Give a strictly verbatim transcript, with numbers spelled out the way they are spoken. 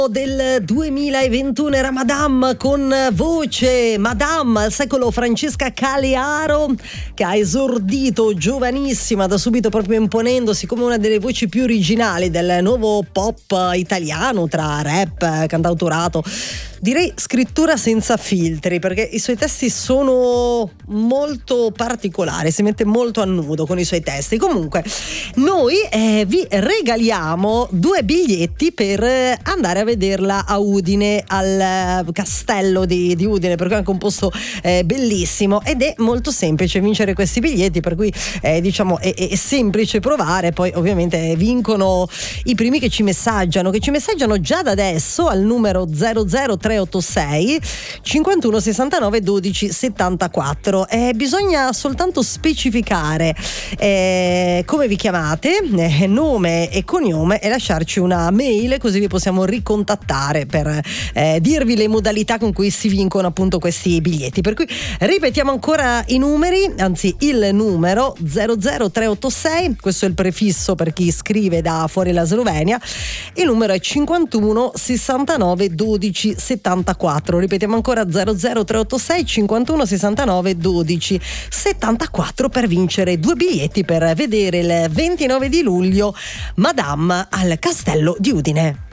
Del duemilaventuno era Madame con voce Madame al secolo, Francesca Calearo, che ha esordito giovanissima, da subito proprio imponendosi come una delle voci più originali del nuovo pop italiano, tra rap, cantautorato, direi scrittura senza filtri, perché i suoi testi sono molto particolari, si mette molto a nudo con i suoi testi. Comunque noi eh, vi regaliamo due biglietti per andare a vederla a Udine, al castello di, di Udine, perché è anche un posto eh, bellissimo, ed è molto semplice vincere questi biglietti, per cui eh, diciamo è, è semplice provare. Poi ovviamente vincono i primi che ci messaggiano che ci messaggiano già da adesso al numero zero zero tre otto sei cinquantuno sessantanove dodici settantaquattro. Eh, bisogna soltanto specificare eh, come vi chiamate, eh, nome e cognome, e lasciarci una mail, così vi possiamo ricontattare per eh, dirvi le modalità con cui si vincono appunto questi biglietti. Per cui ripetiamo ancora i numeri, anzi il numero zero zero tre otto sei, questo è il prefisso per chi scrive da fuori la Slovenia, il numero è cinquantuno sessantanove dodici settantaquattro. Ripetiamo ancora zero zero tre otto sei cinquantuno sessantanove dodici settantaquattro per vincere due biglietti per vedere il ventinove di luglio Madame al Castello di Udine.